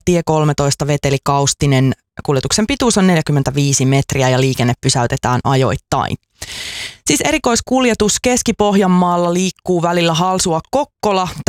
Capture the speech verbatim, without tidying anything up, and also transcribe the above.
tie kolmetoista Veteli Kaustinen. Kuljetuksen pituus on neljäkymmentäviisi metriä ja liikenne pysäytetään ajoittain. Siis erikoiskuljetus Keski-Pohjanmaalla liikkuu välillä Halsua-Kokkola.